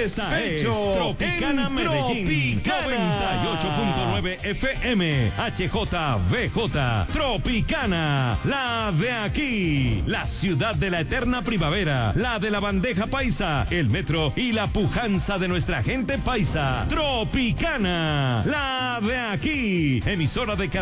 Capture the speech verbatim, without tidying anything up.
Despecho es Tropicana en Medellín, Tropicana. noventa y ocho punto nueve F M, H J V J, Tropicana, la de aquí, la ciudad de la eterna primavera, la de la bandeja paisa, el metro y la pujanza de nuestra gente paisa. Tropicana, la de aquí, emisora de Caracol.